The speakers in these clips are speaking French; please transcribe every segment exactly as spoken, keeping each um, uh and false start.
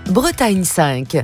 Bretagne cinq.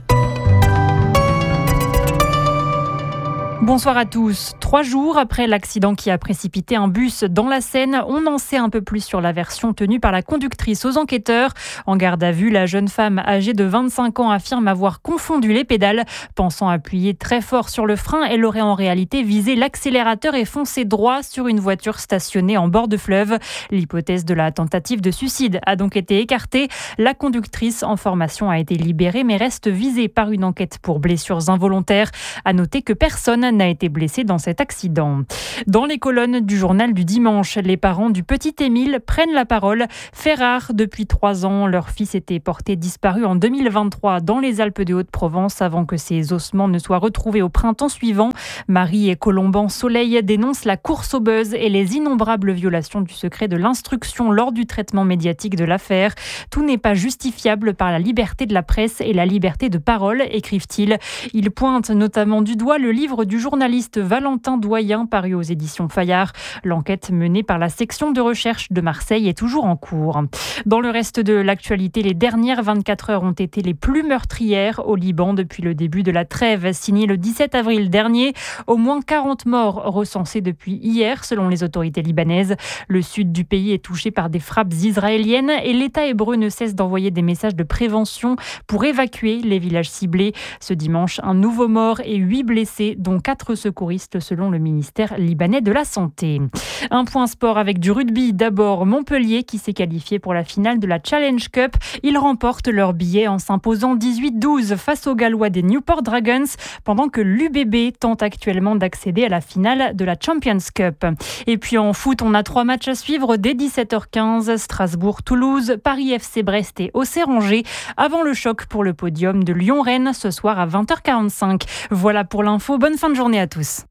Bonsoir à tous. Trois jours après l'accident qui a précipité un bus dans la Seine, on en sait un peu plus sur la version tenue par la conductrice aux enquêteurs. En garde à vue, la jeune femme âgée de vingt-cinq ans affirme avoir confondu les pédales. Pensant appuyer très fort sur le frein, elle aurait en réalité visé l'accélérateur et foncé droit sur une voiture stationnée en bord de fleuve. L'hypothèse de la tentative de suicide a donc été écartée. La conductrice en formation a été libérée mais reste visée par une enquête pour blessures involontaires. À noter que personne n'a été blessé dans cet accident. Dans les colonnes du journal du dimanche, les parents du petit Émile prennent la parole. Fait rare, depuis trois ans, leur fils était porté disparu en deux mille vingt-trois dans les Alpes de Haute-Provence avant que ses ossements ne soient retrouvés au printemps suivant. Marie et Colomban Soleil dénoncent la course au buzz et les innombrables violations du secret de l'instruction lors du traitement médiatique de l'affaire. Tout n'est pas justifiable par la liberté de la presse et la liberté de parole, écrivent-ils. Ils pointent notamment du doigt le livre du journaliste Valentin Doyen paru aux éditions Fayard. L'enquête menée par la section de recherche de Marseille est toujours en cours. Dans le reste de l'actualité, les dernières vingt-quatre heures ont été les plus meurtrières au Liban depuis le début de la trêve signée le dix-sept avril dernier. Au moins quarante morts recensés depuis hier selon les autorités libanaises. Le sud du pays est touché par des frappes israéliennes et l'État hébreu ne cesse d'envoyer des messages de prévention pour évacuer les villages ciblés. Ce dimanche, un nouveau mort et huit blessés, dont quatre secouristes selon le ministère libanais de la Santé. Un point sport avec du rugby. D'abord, Montpellier qui s'est qualifié pour la finale de la Challenge Cup. Ils remportent leur billet en s'imposant dix-huit douze face aux Gallois des Newport Dragons, pendant que l'U B B tente actuellement d'accéder à la finale de la Champions Cup. Et puis en foot, on a trois matchs à suivre dès dix-sept heures quinze. Strasbourg-Toulouse, Paris F C Brest et Auxerre-Angers, avant le choc pour le podium de Lyon-Rennes ce soir à vingt heures quarante-cinq. Voilà pour l'info. Bonne fin de journée à tous.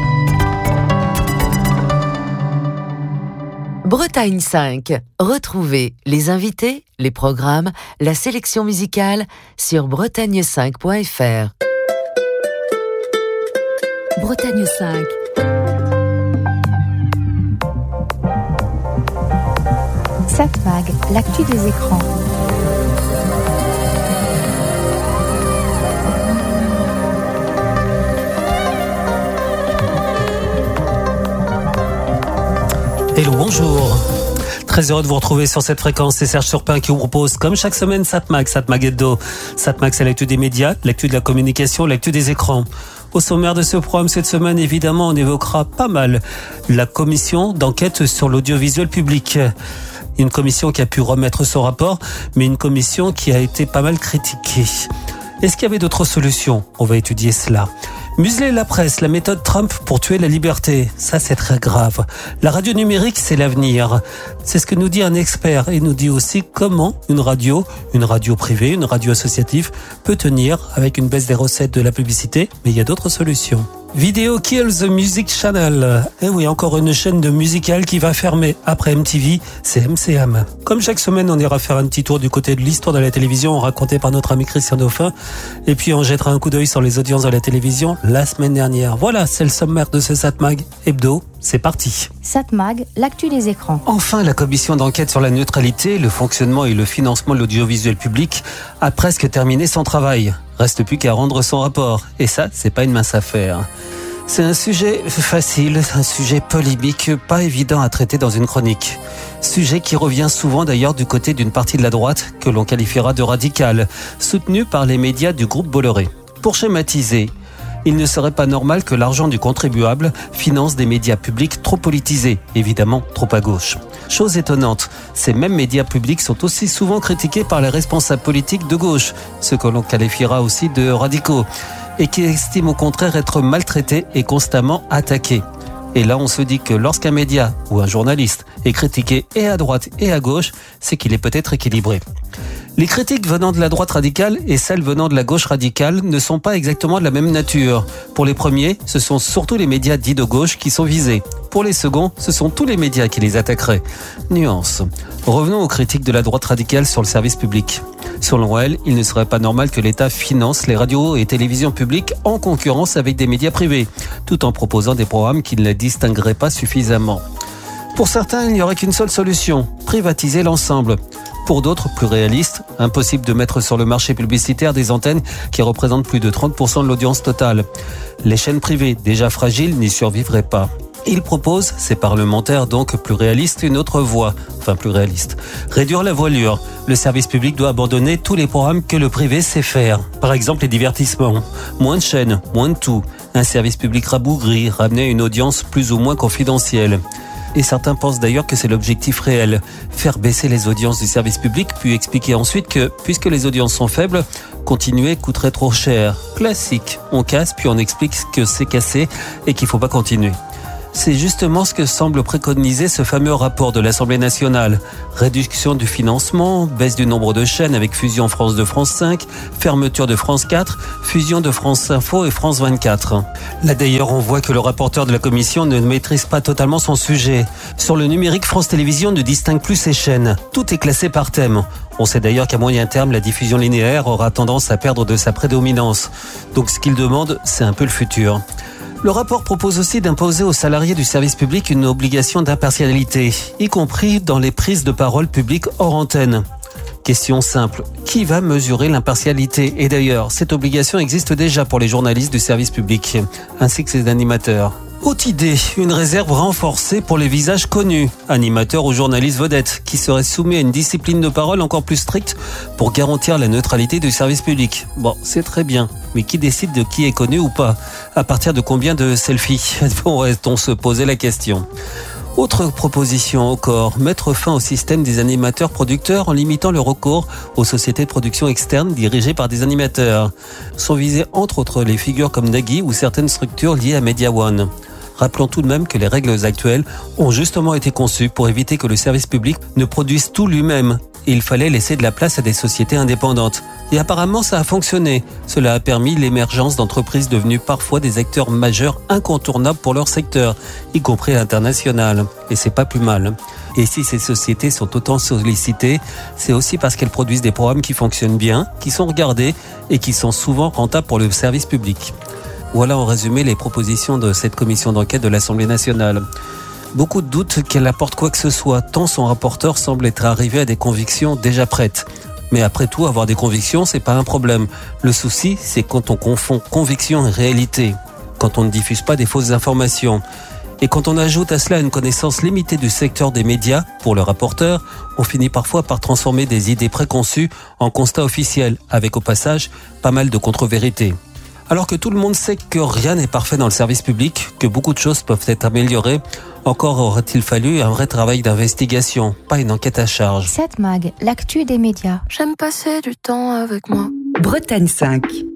Bretagne cinq. Retrouvez les invités, les programmes, la sélection musicale sur bretagne cinq point f r. Bretagne cinq. Satmag, l'actu des écrans. Hello, bonjour. Très heureux de vous retrouver sur cette fréquence. C'est Serge Surpin qui vous propose, comme chaque semaine, Satmag, Satmag Hebdo. Satmag, c'est l'actu des médias, l'actu de la communication, l'actu des écrans. Au sommaire de ce programme cette semaine, évidemment, on évoquera pas mal la commission d'enquête sur l'audiovisuel public. Une commission qui a pu remettre son rapport, mais une commission qui a été pas mal critiquée. Est-ce qu'il y avait d'autres solutions ? On va étudier cela. Museler la presse, la méthode Trump pour tuer la liberté, ça c'est très grave. La radio numérique, c'est l'avenir. C'est ce que nous dit un expert et nous dit aussi comment une radio, une radio privée, une radio associative peut tenir avec une baisse des recettes de la publicité, mais il y a d'autres solutions. Video Kills the Music Channel. Eh oui, encore une chaîne de musicales qui va fermer. Après M T V, c'est M C M. Comme chaque semaine, on ira faire un petit tour du côté de l'histoire de la télévision racontée par notre ami Christian Dauphin. Et puis, on jettera un coup d'œil sur les audiences de la télévision la semaine dernière. Voilà, c'est le sommaire de ce Satmag Hebdo. C'est parti. Satmag, l'actu des écrans. Enfin, la commission d'enquête sur la neutralité, le fonctionnement et le financement de l'audiovisuel public a presque terminé son travail. Reste plus qu'à rendre son rapport. Et ça, c'est pas une mince affaire. C'est un sujet facile, un sujet polémique, pas évident à traiter dans une chronique. Sujet qui revient souvent d'ailleurs du côté d'une partie de la droite, que l'on qualifiera de radicale, soutenue par les médias du groupe Bolloré. Pour schématiser, il ne serait pas normal que l'argent du contribuable finance des médias publics trop politisés, évidemment trop à gauche. Chose étonnante, ces mêmes médias publics sont aussi souvent critiqués par les responsables politiques de gauche, ce que l'on qualifiera aussi de radicaux, et qui estiment au contraire être maltraités et constamment attaqués. Et là, on se dit que lorsqu'un média ou un journaliste est critiqué et à droite et à gauche, c'est qu'il est peut-être équilibré. Les critiques venant de la droite radicale et celles venant de la gauche radicale ne sont pas exactement de la même nature. Pour les premiers, ce sont surtout les médias dits de gauche qui sont visés. Pour les seconds, ce sont tous les médias qui les attaqueraient. Nuance. Revenons aux critiques de la droite radicale sur le service public. Selon elle, il ne serait pas normal que l'État finance les radios et télévisions publiques en concurrence avec des médias privés, tout en proposant des programmes qui ne les distingueraient pas suffisamment. Pour certains, il n'y aurait qu'une seule solution, privatiser l'ensemble. Pour d'autres, plus réalistes, impossible de mettre sur le marché publicitaire des antennes qui représentent plus de trente pour cent de l'audience totale. Les chaînes privées, déjà fragiles, n'y survivraient pas. Il propose, ces parlementaires donc plus réalistes, une autre voie, enfin plus réaliste. Réduire la voilure. Le service public doit abandonner tous les programmes que le privé sait faire. Par exemple les divertissements. Moins de chaînes, moins de tout. Un service public rabougri, ramener une audience plus ou moins confidentielle. Et certains pensent d'ailleurs que c'est l'objectif réel. Faire baisser les audiences du service public, puis expliquer ensuite que, puisque les audiences sont faibles, continuer coûterait trop cher. Classique. On casse, puis on explique que c'est cassé et qu'il ne faut pas continuer. C'est justement ce que semble préconiser ce fameux rapport de l'Assemblée nationale. Réduction du financement, baisse du nombre de chaînes avec fusion France deux, France cinq, fermeture de France quatre, fusion de France Info et France vingt-quatre. Là d'ailleurs, on voit que le rapporteur de la commission ne maîtrise pas totalement son sujet. Sur le numérique, France Télévisions ne distingue plus ses chaînes. Tout est classé par thème. On sait d'ailleurs qu'à moyen terme, la diffusion linéaire aura tendance à perdre de sa prédominance. Donc ce qu'il demande, c'est un peu le futur. Le rapport propose aussi d'imposer aux salariés du service public une obligation d'impartialité, y compris dans les prises de parole publiques hors antenne. Question simple, qui va mesurer l'impartialité? Et d'ailleurs, cette obligation existe déjà pour les journalistes du service public, ainsi que ses animateurs. Haute idée, une réserve renforcée pour les visages connus, animateurs ou journalistes vedettes, qui seraient soumis à une discipline de parole encore plus stricte pour garantir la neutralité du service public. Bon, c'est très bien, mais qui décide de qui est connu ou pas? À partir de combien de selfies? Pourrait-on se poser la question? Autre proposition encore, mettre fin au système des animateurs producteurs en limitant le recours aux sociétés de production externes dirigées par des animateurs. Sont visées entre autres les figures comme Nagui ou certaines structures liées à Media One. Rappelons tout de même que les règles actuelles ont justement été conçues pour éviter que le service public ne produise tout lui-même. Il fallait laisser de la place à des sociétés indépendantes. Et apparemment, ça a fonctionné. Cela a permis l'émergence d'entreprises devenues parfois des acteurs majeurs incontournables pour leur secteur, y compris à l'international. Et c'est pas plus mal. Et si ces sociétés sont autant sollicitées, c'est aussi parce qu'elles produisent des programmes qui fonctionnent bien, qui sont regardés et qui sont souvent rentables pour le service public. Voilà en résumé les propositions de cette commission d'enquête de l'Assemblée nationale. Beaucoup doutent qu'elle apporte quoi que ce soit, tant son rapporteur semble être arrivé à des convictions déjà prêtes. Mais après tout, avoir des convictions, c'est pas un problème. Le souci, c'est quand on confond conviction et réalité, quand on ne diffuse pas des fausses informations. Et quand on ajoute à cela une connaissance limitée du secteur des médias, pour le rapporteur, on finit parfois par transformer des idées préconçues en constats officiels, avec au passage pas mal de contre-vérités. Alors que tout le monde sait que rien n'est parfait dans le service public, que beaucoup de choses peuvent être améliorées, encore aurait-il fallu un vrai travail d'investigation, pas une enquête à charge. sept Mag, l'actu des médias. J'aime passer du temps avec moi. Bretagne cinq.